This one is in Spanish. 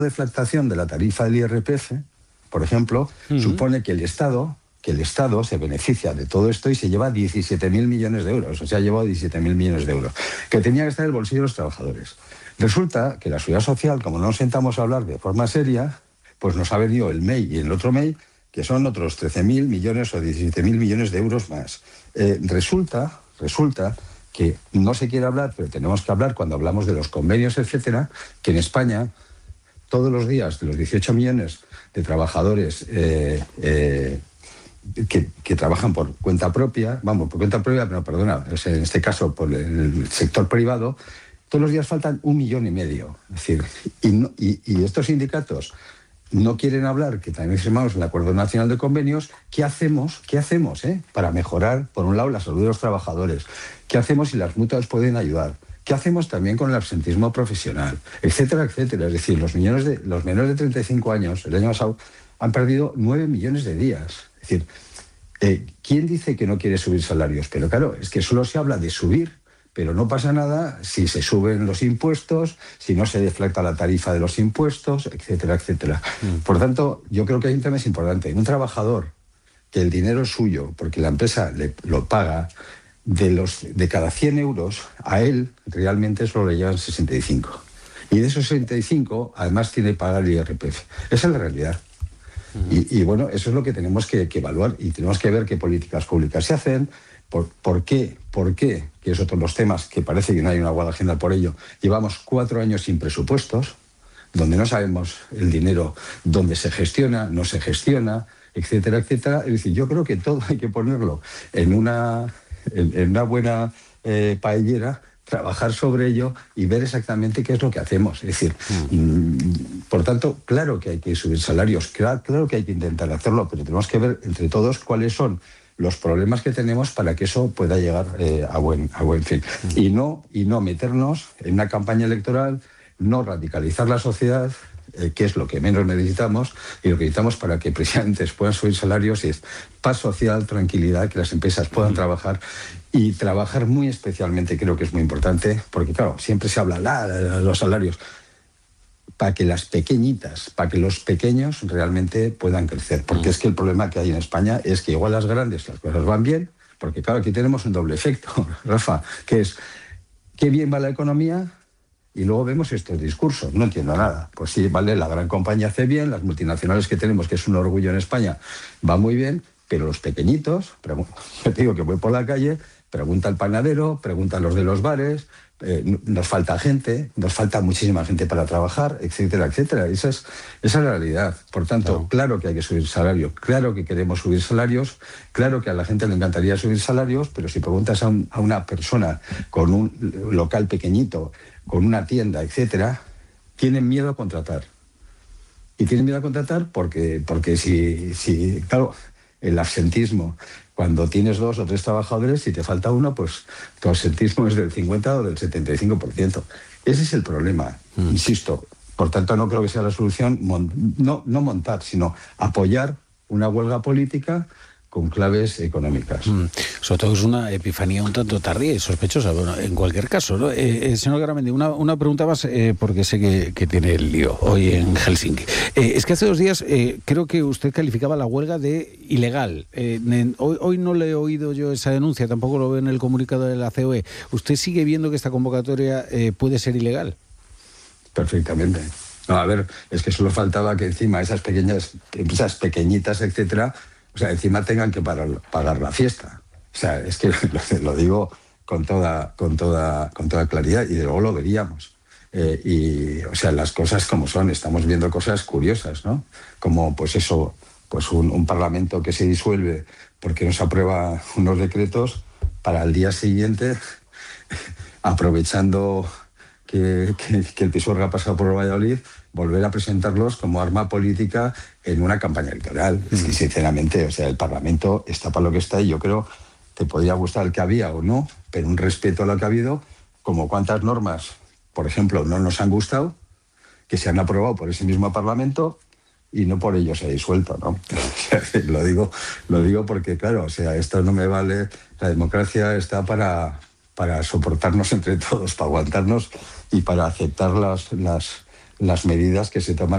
deflactación de la tarifa del IRPF, por ejemplo, supone que el Estado se beneficia de todo esto y se lleva 17.000 millones de euros, o sea, ha llevado 17.000 millones de euros, que tenía que estar en el bolsillo de los trabajadores. Resulta que la Seguridad Social, como no nos sentamos a hablar de forma seria, pues nos ha venido el MEI y el otro MEI, que son otros 13.000 millones o 17.000 millones de euros más. Resulta que no se quiere hablar, pero tenemos que hablar cuando hablamos de los convenios, etcétera, que en España, todos los días, de los 18 millones de trabajadores que trabajan por cuenta propia, pero perdona, en este caso por el sector privado, todos los días faltan 1,5 millones. Es decir, y estos sindicatos no quieren hablar, que también firmamos el Acuerdo Nacional de Convenios. ¿Qué hacemos para mejorar, por un lado, la salud de los trabajadores? ¿Qué hacemos si las mutuas pueden ayudar? ¿Qué hacemos también con el absentismo profesional? Etcétera, etcétera. Es decir, los menores de 35 años, el año pasado, han perdido 9 millones de días. Es decir, ¿quién dice que no quiere subir salarios? Pero claro, es que solo se habla de subir, pero no pasa nada si se suben los impuestos, si no se deflacta la tarifa de los impuestos, etcétera, etcétera. Por tanto, yo creo que hay un tema importante. Un trabajador que el dinero es suyo, porque la empresa lo paga, de cada 100 euros, a él realmente solo le llegan 65. Y de esos 65, además tiene que pagar el IRPF. Esa es la realidad. Y bueno, eso es lo que tenemos que evaluar y tenemos que ver qué políticas públicas se hacen, por qué, que es otro de los temas que parece que no hay una aguada agenda por ello. Llevamos 4 años sin presupuestos, donde no sabemos el dinero, dónde se gestiona, no se gestiona, etcétera, etcétera. Es decir, yo creo que todo hay que ponerlo en una buena paellera, trabajar sobre ello y ver exactamente qué es lo que hacemos. Es decir, por tanto, claro que hay que subir salarios, claro que hay que intentar hacerlo, pero tenemos que ver entre todos cuáles son los problemas que tenemos para que eso pueda llegar a buen fin. Y no meternos en una campaña electoral, no radicalizar la sociedad, que es lo que menos necesitamos, y lo que necesitamos para que precisamente puedan subir salarios es paz social, tranquilidad, que las empresas puedan trabajar, y trabajar muy especialmente, creo que es muy importante, porque claro, siempre se habla de los salarios, para que las pequeñitas, para que los pequeños realmente puedan crecer, porque es que el problema que hay en España es que igual las grandes las cosas van bien, porque claro, aquí tenemos un doble efecto, Rafa, que es qué bien va la economía. Y luego vemos estos discursos, no entiendo nada. Pues sí, vale, la gran compañía hace bien, las multinacionales que tenemos, que es un orgullo en España, va muy bien, pero los pequeñitos, yo te digo que voy por la calle, pregunta al panadero, pregunta a los de los bares, nos falta gente, nos falta muchísima gente para trabajar, etcétera, etcétera. Esa es la realidad. Por tanto, claro que hay que subir salarios, claro que queremos subir salarios, claro que a la gente le encantaría subir salarios, pero si preguntas a una persona con un local pequeñito, con una tienda, etcétera, tienen miedo a contratar. Y tienen miedo a contratar porque si claro, el absentismo, cuando tienes 2 o 3 trabajadores, si te falta uno, pues tu absentismo es del 50 o del 75%. Ese es el problema, insisto. Por tanto, no creo que sea la solución no montar, sino apoyar una huelga política con claves económicas. Sobre todo es una epifanía un tanto tardía y sospechosa, bueno, en cualquier caso, ¿no? Señor Garamendi, una pregunta más, porque sé que tiene el lío hoy en Helsinki. Es que hace 2 días creo que usted calificaba la huelga de ilegal. Hoy no le he oído yo esa denuncia, tampoco lo veo en el comunicado de la COE. ¿Usted sigue viendo que esta convocatoria puede ser ilegal? Perfectamente. No, a ver, es que solo faltaba que encima esas empresas pequeñitas, etcétera, o sea, encima tengan que pagar la fiesta. O sea, es que lo digo con toda claridad y de luego lo veríamos. O sea, las cosas como son, estamos viendo cosas curiosas, ¿no? Como, pues eso, pues un parlamento que se disuelve porque no se aprueba unos decretos para el día siguiente, aprovechando que el Pisuerga ha pasado por Valladolid, volver a presentarlos como arma política en una campaña electoral. Es que, sinceramente, o sea, el Parlamento está para lo que está y yo creo que podría gustar el que había o no, pero un respeto a lo que ha habido, como cuántas normas, por ejemplo, no nos han gustado, que se han aprobado por ese mismo Parlamento y no por ello se ha disuelto, ¿no? Lo digo porque, claro, o sea, esto no me vale. La democracia está para soportarnos entre todos, para aguantarnos y para aceptar las medidas que se toman